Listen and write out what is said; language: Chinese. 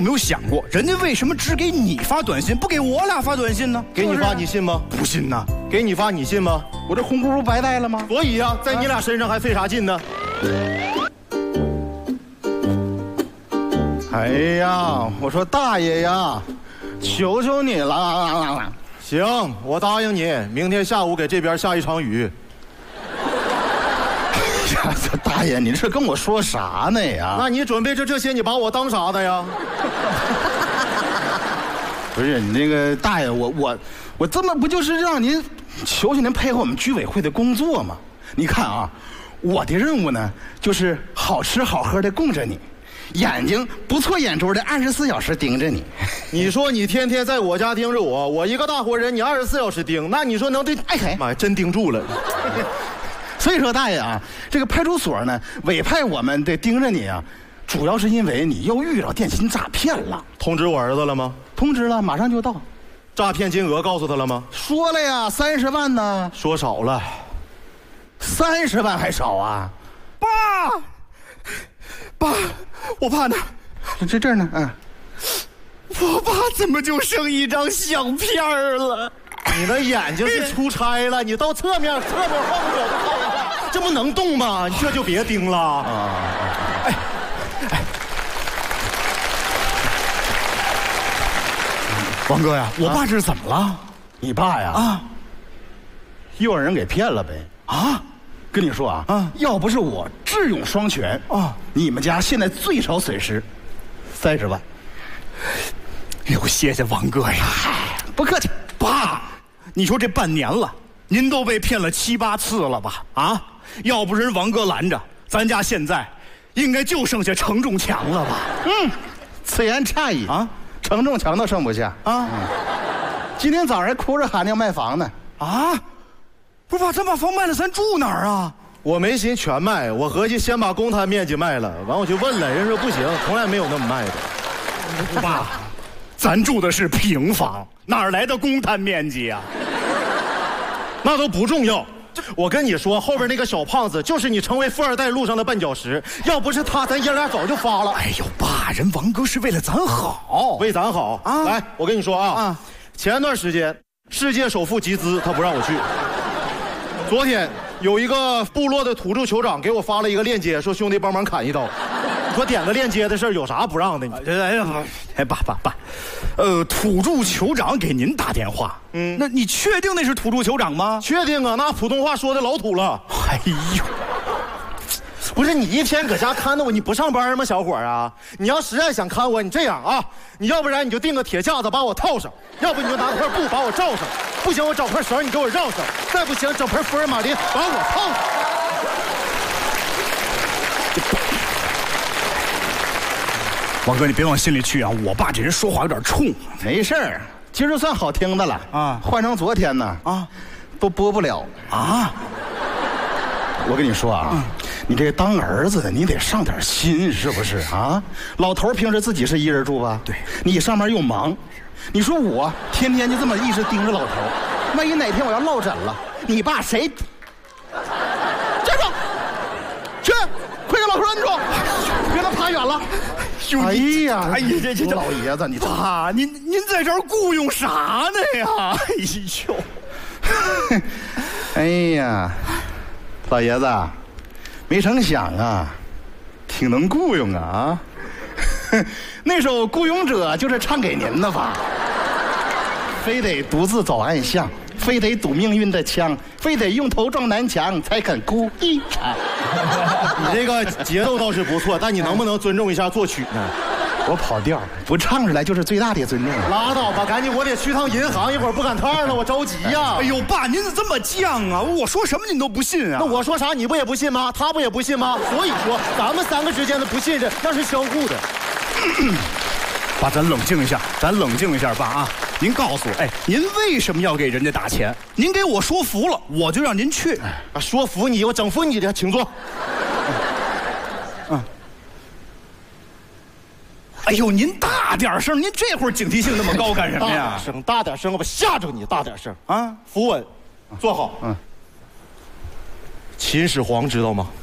有没有想过，人家为什么只给你发短信，不给我俩发短信呢？ 给你发你信吗？ 不信呐。 给你发你信吗？ 我这红箍不白戴了吗？ 所以呀，在你俩身上还费啥劲呢？ 哎呀，我说大爷呀，求求你了！ 行，我答应你，明天下午给这边下一场雨。 呀，这大爷，你这跟我说啥呢呀？ 那你准备这些，你把我当啥的呀？ 不是你那个大爷，我这么不就是让您求求您配合我们居委会的工作吗？你看啊，我的任务呢，就是好吃好喝的供着你，眼睛不错眼珠的24小时盯着你。 你说你天天在我家盯着我，我一个大活人，你24小时盯，那你说能盯？哎，妈呀，真盯住了。 所以说大爷啊，这个派出所呢委派我们得盯着你啊，主要是因为你又遇到电信诈骗了。 通知我儿子了吗？ 通知了，马上就到。 诈骗金额告诉他了吗？ 说了呀，30万呢。 说少了 ，30万还少啊？ 爸，我爸呢？ 这儿呢？嗯， 我爸怎么就剩一张相片了？ 你的眼睛是出差了，你到侧面后边看，这不能动吗？你这就别盯了啊！哎， 王哥呀，我爸这是怎么了？ 你爸呀？啊，又让人给骗了呗？啊，跟你说啊，要不是我智勇双全啊，你们家现在最少损失30万。 哎呦，谢谢王哥呀！ 不客气。 爸，你说这半年了，您都被骗了7、8次了吧？啊，要不是人王哥拦着，咱家现在应该就剩下承重墙了吧？ 此言差矣啊，承重墙都剩不下啊！今天早上还哭着喊着要卖房呢啊！不是爸，咱把房卖了，咱住哪儿啊？ 我没寻全卖，我合计先把公摊面积卖了，完我去问了，人说不行，从来没有那么卖的。 爸，咱住的是平房，哪来的公摊面积啊？ 那都不重要。我跟你说，后边那个小胖子就是你成为富二代路上的绊脚石，要不是他，咱爷俩早就发了。 哎呦，爸，人王哥是为了咱好， 为咱好啊！来，我跟你说啊，前段时间世界首富集资，他不让我去。昨天有一个部落的土著酋长给我发了一个链接，说兄弟帮忙砍一刀。你说点个链接的事儿有啥不让的？ 爸，土著酋长给您打电话，那你确定那是土著酋长吗？ 确定啊，那普通话说的老土了。 哎呦， 不是你一天搁家看着我，你不上班吗，小伙啊？你要实在想看我，你这样啊，你要不然你就订个铁架子把我套上，要不你就拿块布把我罩上，不行我找块绳你给我绕上，再不行整盆福尔马林把我套上。 王哥，你别往心里去啊！我爸这人说话有点冲。 没事儿，今儿就算好听的了啊。换成昨天呢啊，都播不了啊。我跟你说啊，你这当儿子的，你得上点心，是不是啊？老头平时自己是一人住吧？对，你上班又忙，你说我天天就这么一直盯着老头，万一哪天我要落枕了，你爸谁？站住！去，快给老头按住，别让他爬远了。哎呀，这老爷子，你爸，您在这儿雇佣啥呢呀？哎呦， 哎呀，老爷子，没成想啊，挺能雇佣啊！那首《雇佣者》就是唱给您的吧？非得独自走暗巷，非得赌命运的枪，非得用头撞南墙才肯哭一场。 你这个节奏倒是不错，但你能不能尊重一下作曲呢？ 我跑调，不唱出来就是最大的尊重。 拉倒吧，赶紧，我得去趟银行，一会儿不赶趟了，我着急呀。 哎呦，爸，您怎么这么犟啊？我说什么您都不信啊？ 那我说啥你不也不信吗？他不也不信吗？所以说，咱们3个之间的不信任那是相互的。 爸，咱冷静一下，爸啊！您告诉我，哎，您为什么要给人家打钱？您给我说服了，我就让您去。 说服你，我整服你的，请坐。 哎呦，您大点声！您这会儿警惕性那么高干什么呀？ 大点声，我吓着你！大点声啊！扶稳，坐好。秦始皇知道吗？